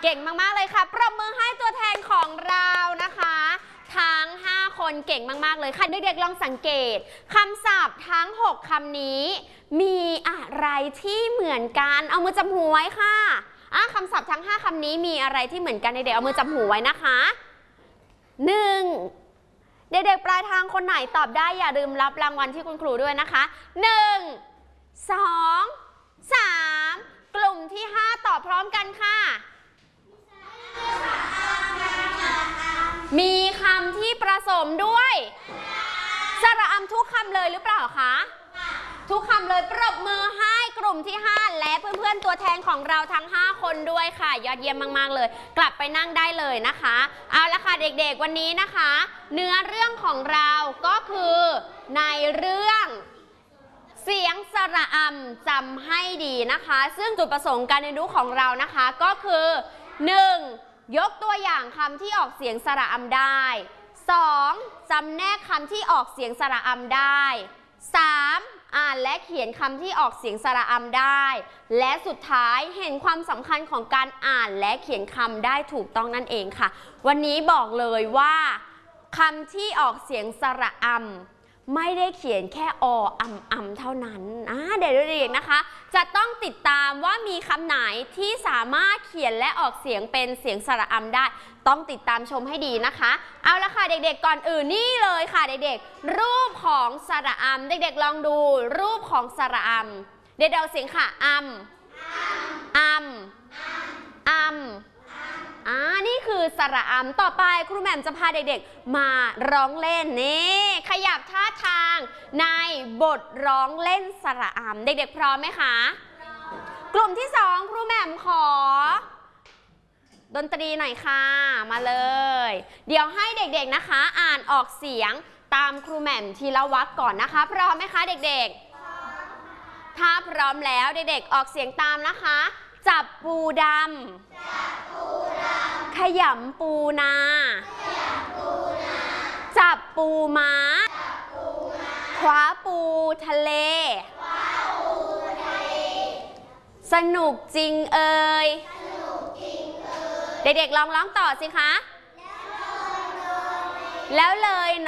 เก่งมากๆเลยค่ะปรบมือให้ตัวแทนของเรานะคะทั้ง5คนเก่งมากๆเลยค่ะเด็กๆลองสังเกตคำศัพท์ทั้ง6คำนี้มีอะไรที่เหมือนกันเอามือจับหูไว้ค่ะคำศัพท์ทั้ง5คำนี้มีอะไรที่เหมือนกันเด็กๆเอามือจับหูไว้นะคะ1เด็กๆปลายทางคนไหนตอบได้อย่าลืมรับรางวัลที่คุณครูด้วยนะคะ1 2 3กลุ่มที่5ตอบพร้อมกันค่ะมีคำที่ผสมด้วยสระอำทุกคำเลยหรือเปล่าคะทุกคำเลยปรบมือให้กลุ่มที่5และเพื่อนๆตัวแทนของเราทั้ง5คนด้วยค่ะยอดเยี่ยมมากๆเลยกลับไปนั่งได้เลยนะคะเอาละค่ะเด็กๆวันนี้นะคะเนื้อเรื่องของเราก็คือในเรื่องเสียงสระอำจำให้ดีนะคะซึ่งจุดประสงค์การเรียนรู้ของเรานะคะก็คือ1ยกตัวอย่างคำที่ออกเสียงสระอำได้2จำแนกคำที่ออกเสียงสระอำได้3อ่านและเขียนคำที่ออกเสียงสระอำได้และสุดท้ายเห็นความสำคัญของการอ่านและเขียนคำได้ถูกต้องนั่นเองค่ะวันนี้บอกเลยว่าคำที่ออกเสียงสระอำไม่ได้เขียนแค่อำเท่านั้นเด็กๆนะคะจะต้องติดตามว่ามีคำไหนที่สามารถเขียนและออกเสียงเป็นเสียงสระอำได้ต้องติดตามชมให้ดีนะคะเอาละค่ะเด็กๆก่อนอื่นนี่เลยค่ะเด็กๆรูปของสระอำเด็กๆลองดูรูปของสระอำเด็กๆเอาเสียงค่ะอำนี่คือสระอำต่อไปครูแหม่มจะพาเด็กๆมาร้องเล่นนี่ขยับท่าทางในบทร้องเล่นสระอำเด็กๆพร้อมไหมคะกลุ่มที่2ครูแหม่มขอดนตรีหน่อยค่ะมาเลยเดี๋ยวให้เด็กๆนะคะอ่านออกเสียงตามครูแหม่มทีละวรรคก่อนนะคะพร้อมไหมคะเด็กๆถ้าพร้อมแล้วเด็กๆออกเสียงตามนะคะจับปูดำขยำปูนาจับปูม้าคว้าปูทะเลสนุกจริงเอ่ยเด็กๆลองร้องต่อสิคะแล้วเลย